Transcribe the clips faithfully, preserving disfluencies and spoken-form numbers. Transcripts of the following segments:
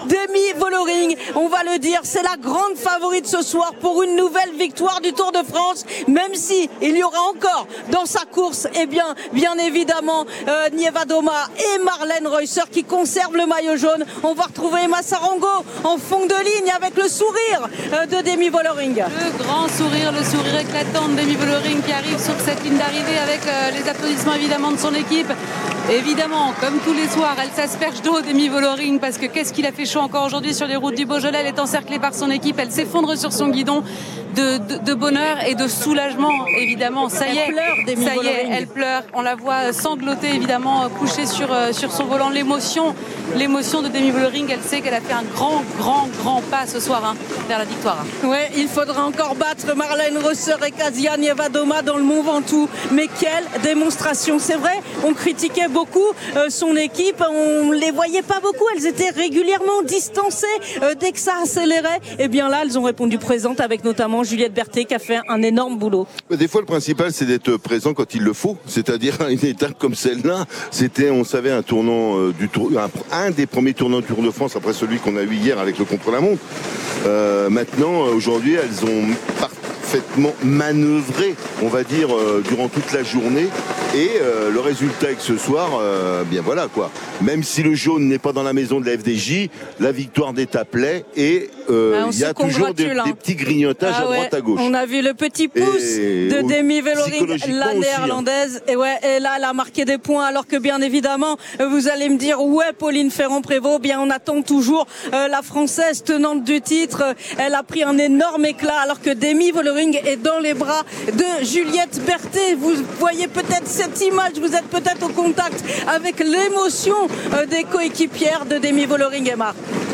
Demi Vollering, on va le dire, c'est la grande favorite ce soir pour une nouvelle victoire du Tour de France, même si il y aura encore dans sa course, eh bien, bien évidemment, euh, Niewiadoma et Marlène Reusser qui conservent le maillot jaune. On va retrouver Emma Sarango en fond de ligne avec le sourire euh, de Demi Vollering. Le grand sourire, le sourire éclatant de Demi Vollering qui arrive sur cette ligne d'arrivée avec euh, les applaudissements évidemment de son équipe. Évidemment, comme tous les soirs, elle s'asperge d'eau, Demi Vollering, parce que qu'est-ce qu'il a fait chaud encore aujourd'hui sur les routes du Beaujolais. Elle est encerclée par son équipe, elle s'effondre sur son guidon de, de, de bonheur et de soulagement, évidemment. Ça y est, elle pleure, Demi ça y est, Vollering. elle pleure. On la voit sangloter, évidemment, couchée sur, sur son volant. L'émotion, l'émotion de Demi Vollering, elle sait qu'elle a fait un grand, grand, grand pas ce soir hein, vers la victoire. Ouais, il faudra encore battre Marlène Reusser et Kasia Niewiadoma dans le Mont Ventoux. Mais quelle démonstration! C'est vrai, on critiquait beaucoup euh, son équipe, on les voyait pas beaucoup, elles étaient régulièrement distancées euh, dès que ça accélérait. Et bien là, elles ont répondu présentes avec notamment Juliette Berthet qui a fait un énorme boulot. Des fois, le principal, c'est d'être présent quand il le faut. C'est-à-dire une étape comme celle-là, c'était, on savait, un tournant euh, du tour, un, un des premiers tournants du Tour de France après celui qu'on a eu hier avec le contre-la-montre. Euh, maintenant, aujourd'hui, elles ont parfaitement manœuvré, on va dire, euh, durant toute la journée. Et euh, le résultat est que ce soir, euh, bien voilà quoi. Même si le jaune n'est pas dans la maison de la F D J, la victoire d'étape l'est et euh, ah, il y a toujours des, hein. des petits grignotages ah, à droite ouais. à gauche. On a vu le petit pouce et de Demi Vollering, la aussi, néerlandaise. Hein. Et ouais, et là, elle a marqué des points. Alors que bien évidemment, vous allez me dire, ouais, Pauline Ferrand-Prévot, bien on attend toujours euh, la française tenante du titre. Elle a pris un énorme éclat alors que Demi Vollering est dans les bras de Juliette Berthet. Vous voyez peut-être cette image, vous êtes peut-être au contact avec l'émotion euh, des coéquipières de Demi Vollering, Emma.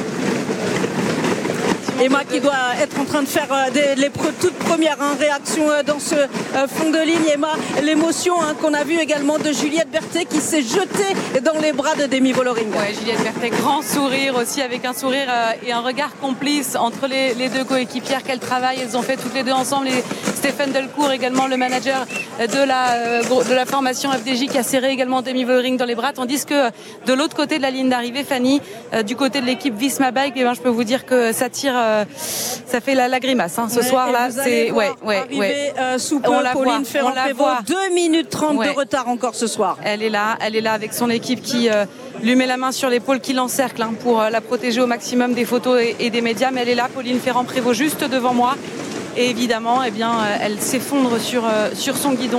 Emma qui doit être en train de faire euh, des, les pre, toutes premières hein, réactions euh, dans ce euh, fond de ligne. Emma, l'émotion hein, qu'on a vue également de Juliette Berthet qui s'est jetée dans les bras de Demi Vollering. Ouais, Juliette Berthet, grand sourire aussi avec un sourire euh, et un regard complice entre les, les deux coéquipières qu'elles travaillent. Elles ont fait toutes les deux ensemble. Et Stéphane Delcourt également, le manager de la, euh, de la formation F D J qui a serré également Demi Vollering dans les bras. Tandis que de l'autre côté de la ligne d'arrivée, Fanny, euh, du côté de l'équipe Visma Bike, eh ben, je peux vous dire que ça tire... Euh, ça fait la, la grimace hein. Ce ouais, soir là c'est ouais ouais arriver, ouais euh, sous peu, Pauline Ferrand-Prévot, deux minutes trente ouais. de retard encore ce soir. Elle est là, elle est là avec son équipe qui euh, lui met la main sur l'épaule, qui l'encercle hein, pour euh, la protéger au maximum des photos et, et des médias. Mais elle est là, Pauline Ferrand-Prévot, juste devant moi. Et évidemment, eh bien, euh, elle s'effondre sur euh, sur son guidon.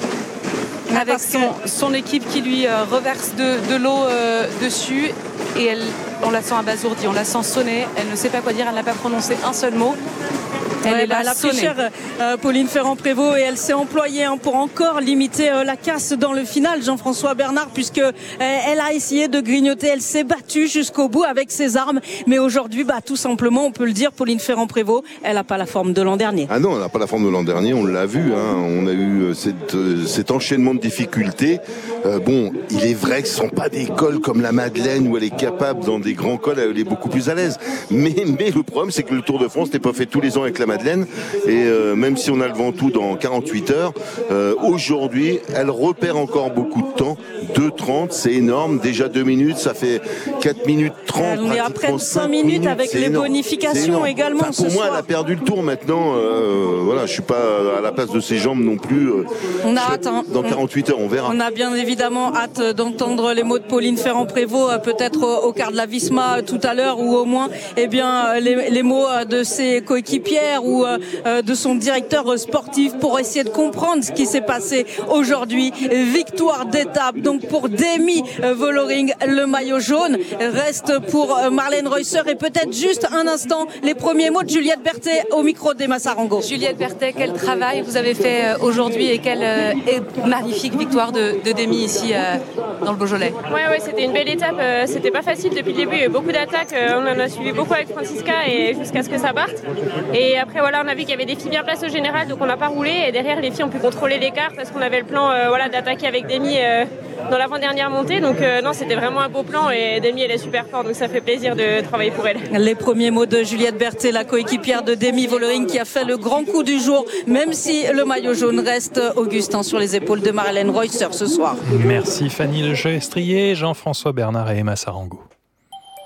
Avec son, son équipe qui lui euh, reverse de, de l'eau euh, dessus et elle, on la sent abasourdie, on la sent sonner, elle ne sait pas quoi dire, elle n'a pas prononcé un seul mot. Elle ouais, est là, bah, elle a pris cher euh, Pauline Ferrand-Prévot et elle s'est employée hein, pour encore limiter euh, la casse dans le final, Jean-François Bernard, puisque euh, elle a essayé de grignoter, elle s'est battue jusqu'au bout avec ses armes, mais aujourd'hui, bah, tout simplement, on peut le dire, Pauline Ferrand-Prévot, elle n'a pas la forme de l'an dernier. Ah non, elle n'a pas la forme de l'an dernier, on l'a vu, hein, on a eu cette, euh, cet enchaînement de difficultés. Euh, bon, il est vrai que ce ne sont pas des cols comme la Madeleine où elle est capable, dans des grands cols, elle est beaucoup plus à l'aise. Mais, mais le problème, c'est que le Tour de France n'est pas fait tous les ans avec la Madeleine. Et euh, même si on a le Ventoux dans quarante-huit heures, euh, aujourd'hui, elle repère encore beaucoup de temps. deux trente, c'est énorme. Déjà deux minutes, ça fait quatre minutes trente. On est après cinq minutes, minutes avec les énorme. bonifications également. Enfin, pour ce moi, soir. elle a perdu le tour maintenant. Euh, voilà, je suis pas à la place de ses jambes non plus. Euh, on a hâte. Hein. Dans quarante-huit heures, on verra. On a bien évidemment hâte d'entendre les mots de Pauline Ferrand-Prévot, peut-être au, au quart de la Visma tout à l'heure, ou au moins, eh bien, les, les mots de ses coéquipières ou euh, de son directeur sportif pour essayer de comprendre ce qui s'est passé aujourd'hui. Victoire d'étape donc pour Demi Vollering, le maillot jaune reste pour Marlène Reusser et peut-être juste un instant les premiers mots de Juliette Berthet au micro d'Emma Sarango. Juliette Berthet, quel travail vous avez fait aujourd'hui et quelle euh, magnifique victoire de, de Demi ici euh, dans le Beaujolais. Ouais, ouais, c'était une belle étape, euh, c'était pas facile depuis le début, il y a eu beaucoup d'attaques, euh, on en a suivi beaucoup avec Francisca et jusqu'à ce que ça parte. Et après voilà, on a vu qu'il y avait des filles bien placées au général, donc on n'a pas roulé et derrière les filles ont pu contrôler l'écart parce qu'on avait le plan euh, voilà, d'attaquer avec Demi euh, dans l'avant-dernière montée. Donc euh, non, c'était vraiment un beau plan et Demi elle est super forte, donc ça fait plaisir de travailler pour elle. Les premiers mots de Juliette Berthet, la coéquipière de Demi Vollering qui a fait le grand coup du jour, même si le maillot jaune reste Augustin sur les épaules de Marlène Reusser ce soir. Merci Fanny Lejeune-Estrier, Jean-François Bernard et Emma Sarango.